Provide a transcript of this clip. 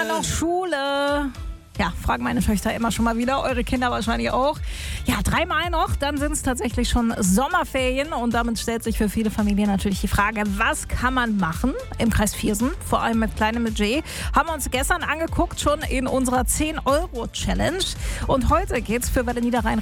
immer noch Schule? Ja, fragen meine Töchter immer schon mal wieder, eure Kinder wahrscheinlich auch. Ja, 3 Mal noch, dann sind es tatsächlich schon Sommerferien und damit stellt sich für viele Familien natürlich die Frage, was kann man machen im Kreis Viersen, vor allem mit kleinem Budget. Haben wir uns gestern angeguckt, schon in unserer 10-Euro-Challenge und heute geht's für Welle Niederrhein